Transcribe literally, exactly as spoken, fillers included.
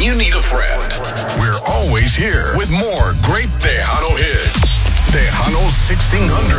you need a friend, we're always here with more great Tejano hits. Tejano sixteen hundred.